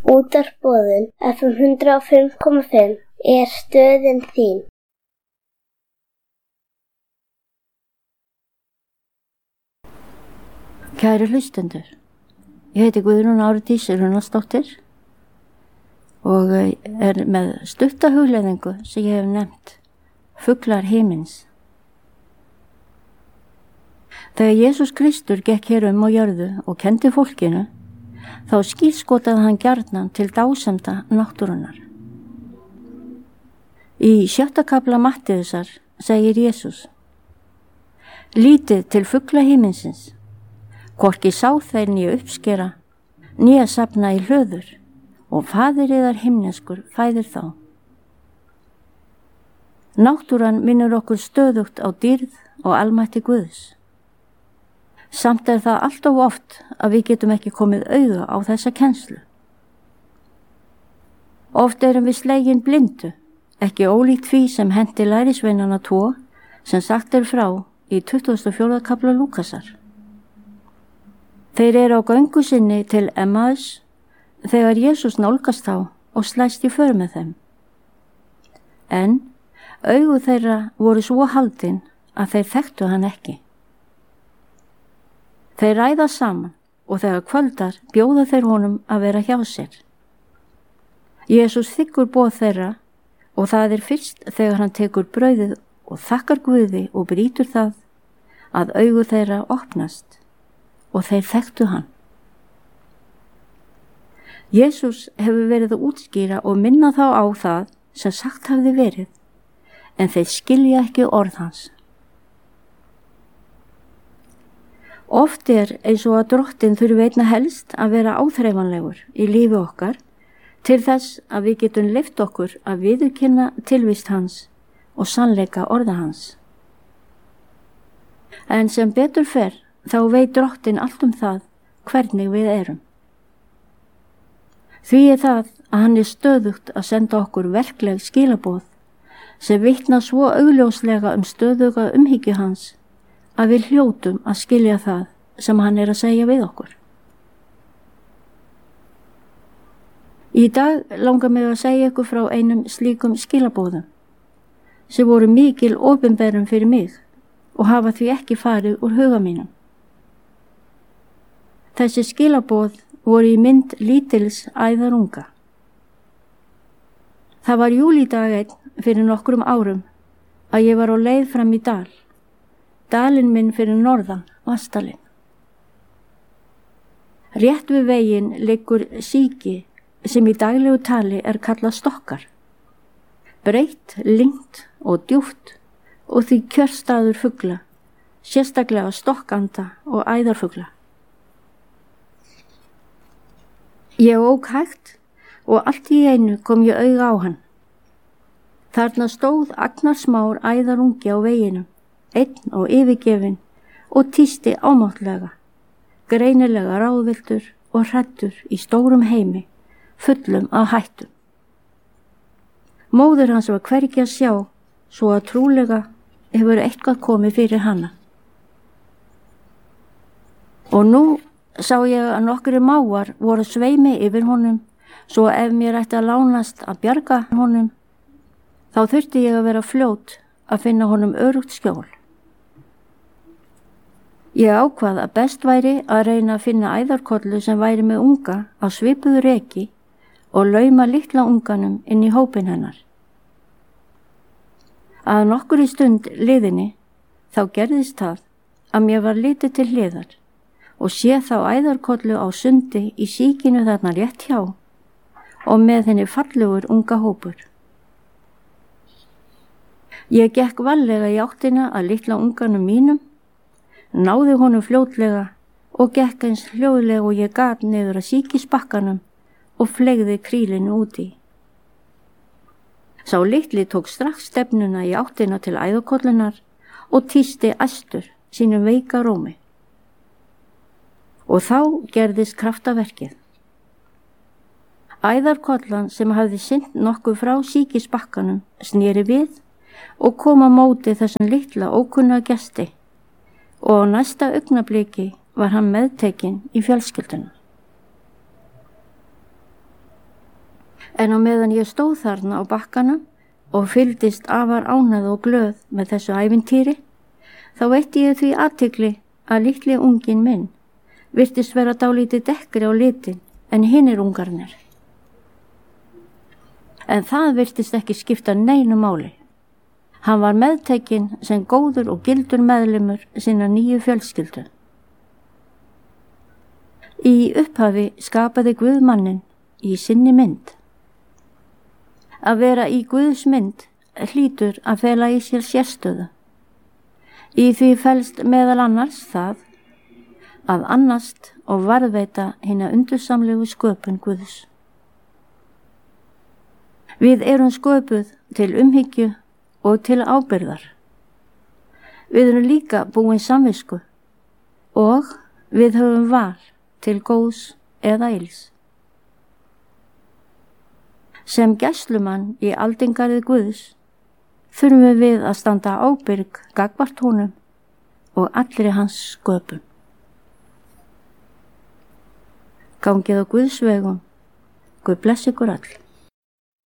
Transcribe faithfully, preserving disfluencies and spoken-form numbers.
Útvarpsboðun F M hundrað og fimm komma fimm er stöðin þín. Kæru hlustendur, ég heiti Guðrún Árdís Runnarsdóttir og er með stutta hugleiðingu sem ég hef nefnt Fuglar himins. Þegar Jesús Kristur gekk hér um á jörðu og kenndi fólkinu, þá skírskotaði hann gjarnan til dásemda náttúrunnar. Í sjötta kafla Mattheusar segir Jesús: Lítið til fugla himinsins, hvorki sá þeir né uppskera, né safna í hlöður, og faðir yðar himneskur fæðir þá. Náttúran minnir okkur stöðugt á dýrð og almætti Guðs. Samt er það allt of oft að við getum ekki komið auga á þessa kennslu. Oft erum við slegin blindu, ekki ólíkt því sem henti lærisveinana tvo sem sagt er frá í tuttugasta og fjórða kafla Lúkasar. Þeir eru á göngu sinni til Emmaus þegar Jesús nálgast þá og slæst í för með þeim. En augu þeirra voru svo haldin að þeir þekktu hann ekki. Þeir ræða saman og þegar kvöldar bjóða þeir honum að vera hjá sér. Jesús þiggur boð þeirra og það er fyrst þegar hann tekur brauðið og þakkar Guði og brýtur það að augu þeirra opnast og þeir þekktu hann. Jesús hefur verið að útskýra og minna þá á það sem sagt hafði verið, en þeir skilja ekki orð hans. Oft er eins og að Drottinn þurfi einna helst að vera áþreifanlegur í lífi okkar til þess að við getum leyft okkur að viðurkenna tilvist hans og sannleika orða hans. En sem betur fer þá veit Drottinn allt um það hvernig við erum. Því er það að hann er stöðugt að senda okkur verkleg skilaboð sem vitna svo augljóslega um stöðuga umhyggju hans að við hljótum að skilja það sem hann er að segja við okkur. Í dag langar mig að segja ykkur frá einum slíkum skilabóðum sem voru mikil opinberum fyrir mig og hafa því ekki farið úr huga mínum. Þessi skilabóð voru í mynd lítils æðarunga. Það var júlídag einn fyrir nokkrum árum að ég var á leið fram í dal. Dalinn minn fyrir norðan, Vatnsdalinn. Rétt við veginn liggur síki sem í daglegu tali er kallað stokkar. Breitt, lengt og djúpt og því kjörstaður fugla, sérstaklega stokkanda og æðarfugla. Ég ók hægt og allt í einu kom ég auga á hann. Þarna stóð agnarsmár æðarungi á veginum, einn og yfirgefinn og tísti ámáttlega, greinilega ráðvilltur og hræddur í stórum heimi, fullum af hættum. Móðir hans var hvergi að sjá, svo að trúlega hefur eitthvað komið fyrir hana. Og nú sá ég að nokkrir mávar voru sveimi yfir honum, svo ef mér ætti að lánast að bjarga honum, þá þurfti ég að vera fljót að finna honum öruggt skjól. Ég ákvað að best væri að reyna að finna æðarkollu sem væri með unga á svipuðu reki og lauma litla unganum inn í hópin hennar. Að nokkur í stund liðinni þá gerðist það að mér var litið til hliðar og sé þá æðarkollu á sundi í síkinu þarna rétt hjá og með henni fallegur unga hópur. Ég gekk varlega í áttina að litla unganum mínum, náði honum fljótlega og gekk eins hljóðlega og ég gat niður að síkisbakkanum og fleygði krílinu úti. Sá litli tók strax stefnuna í áttina til æðarkollunar og tísti æstur sínum veika rómi. Og þá gerðist kraftaverkið. Æðarkollan sem hafði sinnt nokkuð frá síkisbakkanum sneri við og kom á móti þessum litla ókunna gesti og á næsta augnabliki var hann meðtekinn í fjölskylduna. En á meðan ég stóð þarna á bakkana og fylgdist afar ánægð og glöð með þessu ævintýri, þá veitti ég því athygli að litli unginn minn virtist vera dálítið dekkri á litin en hinnir ungarnir. En það virtist ekki skipta neinu máli. Hann var meðtekinn sem góður og gildur meðlimur sinna nýju fjölskyldu. Í upphafi skapaði Guð manninn í sinni mynd. Að vera í Guðs mynd hlýtur að fela í sér sérstöðu. Í því felst meðal annars það að annast og varðveita hina undursamlegu sköpun Guðs. Við erum sköpuð til umhyggju og til ábyrgðar. Við erum líka búin samvisku og við höfum val til góðs eða ills. Sem gæslumann í aldingarði Guðs þurfum við að standa ábyrg gagnvart honum og allri hans sköpun. Gangið á Guðs vegum. Guð blessi ykkur öll.